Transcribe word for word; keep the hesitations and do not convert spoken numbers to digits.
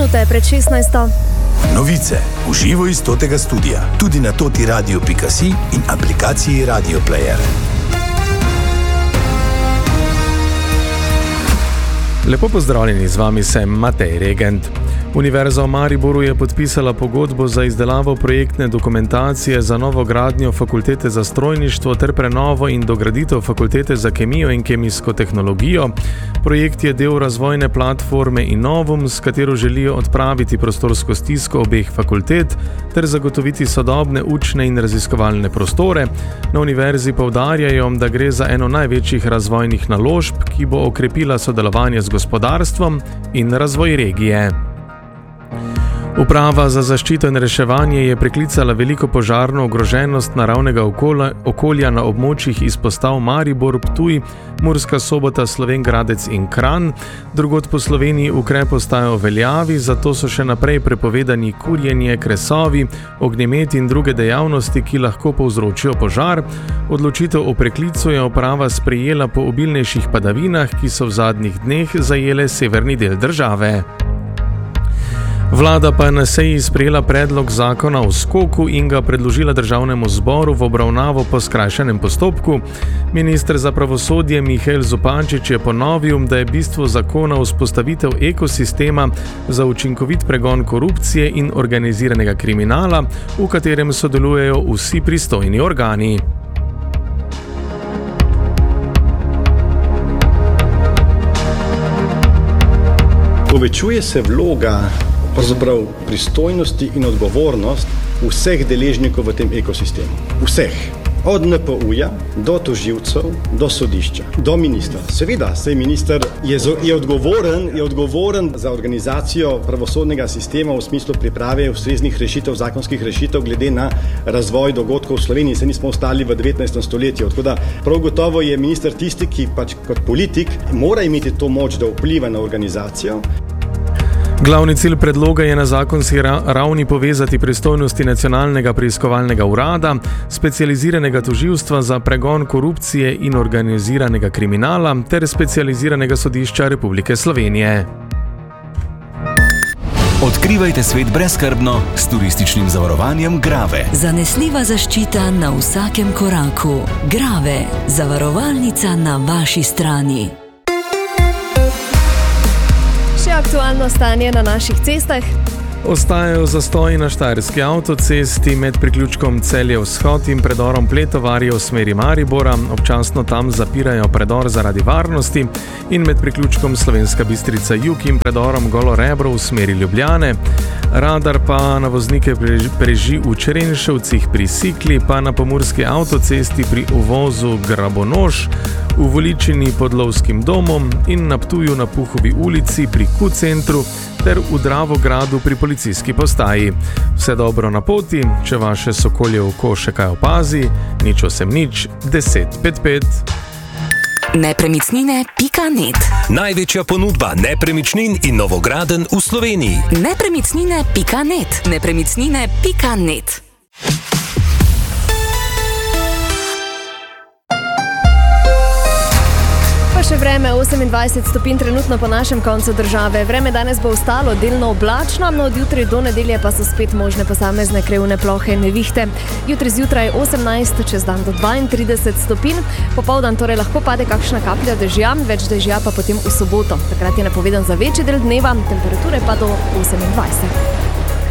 minute pred šestnajsto. Novice v živo iz totega studia, tudi na toti radio pika si in aplikaciji Radio Player. Lepo pozdravljeni, z vami sem Matej Regent. Univerza v Mariboru je podpisala pogodbo za izdelavo projektne dokumentacije za novogradnjo fakultete za strojništvo ter prenovo in dograditev fakultete za kemijo in kemijsko tehnologijo. Projekt je del razvojne platforme Innovum, s katero želijo odpraviti prostorsko stisko obeh fakultet ter zagotoviti sodobne učne in raziskovalne prostore. Na univerzi poudarjajo, da gre za eno največjih razvojnih naložb, ki bo okrepila sodelovanje z gospodarstvom in razvoj regije. Uprava za zaščito in reševanje je preklicala veliko požarno ogroženost naravnega okolja, okolja na območjih izpostav Maribor, Ptuj, Murska Sobota, Slovenj Gradec in Kranj. Drugod po Sloveniji ukrep ostaja v veljavi, zato so še naprej prepovedani kurjenje, kresovi, ognjemet in druge dejavnosti, ki lahko povzročijo požar. Odločitev o preklicu je uprava sprejela po obilnejših padavinah, ki so v zadnjih dneh zajele severni del države. Vlada pa je na seji sprejela predlog zakona o skoku in ga predložila državnemu zboru v obravnavo po skrajšanem postopku. Minister za pravosodje Mihael Zupančič je ponovil, da je bistvo zakona vzpostavitev ekosistema za učinkovit pregon korupcije in organiziranega kriminala, v katerem sodelujejo vsi pristojni organi. Povečuje se vloga pravzaprav pristojnosti in odgovornost vseh deležnikov v tem ekosistemu. Vseh. Od en pe u-ja do tožilcev, do sodišča, do ministra. Seveda, sej minister je, je, odgovoren, je odgovoren za organizacijo pravosodnega sistema v smislu priprave ustreznih rešitev, zakonskih rešitev glede na razvoj dogodkov v Sloveniji. Se nismo ostali v devetnajstem stoletju. Tako da prav gotovo je minister tisti, ki pač kot politik mora imeti to moč, da vpliva na organizacijo. Glavni cilj predloga je na zakonski ravni povezati pristojnosti Nacionalnega preiskovalnega urada, specializiranega tožilstva za pregon korupcije in organiziranega kriminala ter specializiranega sodišča Republike Slovenije. Odkrivajte svet brezskrbno s turističnim zavarovanjem Grave. Zanesljiva zaščita na vsakem koraku. Grave, zavarovalnica na vaši strani. Še aktualno stanje na naših cestah. Ostajajo zastoji na štajerski avtocesti med priključkom Celje Vzhod in predorom Pletovarje v smeri Maribora. Občasno tam zapirajo predor zaradi varnosti in med priključkom Slovenska Bistrica Jug in predorom Golo Rebro v smeri Ljubljane. Radar pa na voznike preži v Črenšovcih pri Sikli, pa na pomurski avtocesti pri uvozu Grabonoš, v Voličini pod Lovskim domom in na Ptuju na Puhovi ulici pri Q-centru ter v Dravogradu pri policijski postaji. Vse dobro na poti, če vaše sokolje oko še kaj opazi, nič osem nič, deset pet pet. Nepremičnine pika net. Največja ponudba nepremičnin in novogradenj v Sloveniji. Nepremičnine pika net. Nepremičnine pika net. Še vreme, osemindvajset stopinj trenutno po našem koncu države. Vreme danes bo ostalo delno oblačno, no od jutri do nedelje pa so spet možne posamezne krevne plohe nevihte. Jutri zjutraj osemnajst, čez dan do dvaintrideset stopinj. Popoldan torej lahko pade kakšna kaplja dežja, več dežja pa potem v soboto. Takrat je napovedan za večji del dneva, temperature pa do osemindvajset.